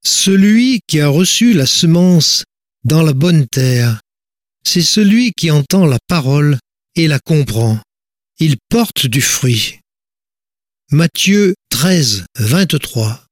Celui qui a reçu la semence dans la bonne terre, c'est celui qui entend la parole et la comprend. Il porte du fruit. Matthieu 13, 23.